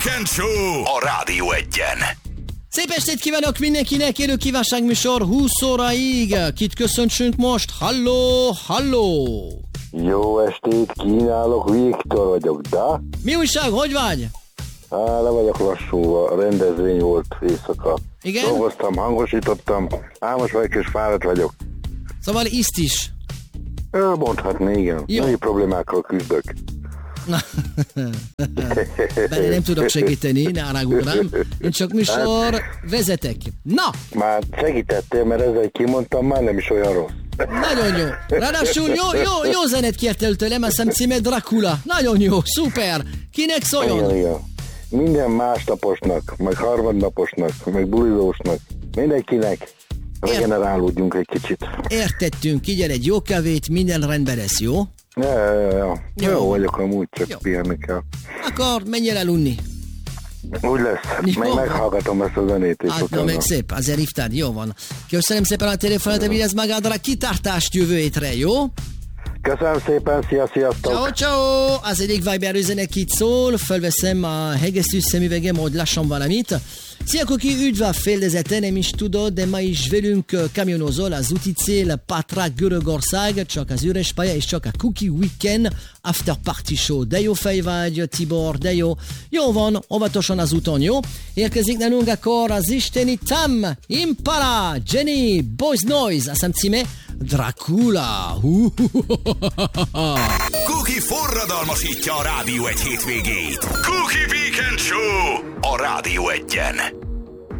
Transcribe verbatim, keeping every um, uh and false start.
Weekend Show a Rádió Egyen. Szép estét kívánok mindenkinek, élő kívánságműsor húsz óraig. Kit köszöntsünk most? Halló, halló! Jó estét kínálok, Viktor vagyok, de? Mi újság, hogy vagy? Á, le vagyok lassúva, a rendezvény volt éjszaka. Igen? Dolgoztam, hangosítottam, álmos vagyok és fáradt vagyok. Szóval iszt is. Mondhatni, igen. Jó. Nagy problémákkal küzdök. Bele nem tudok segíteni, ne haragudj rám. Én csak műsor vezetek. Na! Már segítettél, mert ezzel kimondtam, már nem is olyan rossz. Nagyon jó. Ráadásul jó, jó, jó zenét kértél tőlem, azt hiszem címe Dracula. Nagyon jó, szuper. Kinek szóljon? Igen, igen. Minden másnaposnak, meg harmadnaposnak, meg bulizósnak, mindenkinek regenerálódjunk egy kicsit. Értettünk, így egy jó kávét, minden rendben lesz, jó? Ja, ja, ja. Jó. Jó. Jó vagyok amúgy, csak Jó. pihenni kell. Akkor menjél el unni. Úgy lesz, Jó. meg meghallgatom ezt a zenét is Hát, na meg szép, azért hívtad, jó van. Köszönöm szépen a telefonát, vigyázz magadra, kitartást jövő hétre, jó? Köszönöm szépen, szia, sziasztok! Ciao, ciao! Az egyik Viber üzenet itt szól, felveszem a hegesztő szemüvegem, hogy lassan valamit. Szia Kuki, üdv a féldezeten, nem is tudod, de ma is velünk kamionozol az úti cél Patra, Görögország, csak az üres pálya és csak a Kuki Weekend After Party Show. De jó fej vagy, Tibor, de jó. Jó van, óvatosan az úton, jó? Érkezik nálunk akkor az isteni Tam, Impala, Jenny, Boys Noise, azt címe Dracula. Cookie forradalmasítja a Rádió Egy hétvégéit. Cookie Weekend Show a Rádió Egyen.